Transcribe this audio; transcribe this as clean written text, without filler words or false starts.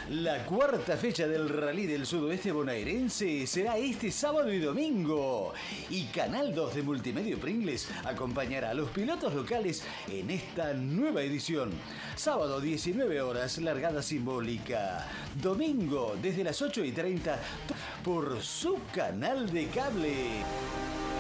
La cuarta fecha del Rally del Sudoeste Bonaerense será este sábado y domingo. Y Canal 2 de Multimedia Pringles acompañará a los pilotos locales en esta nueva edición. Sábado 19 horas, largada simbólica. Domingo desde las 8:30 por su canal de cable.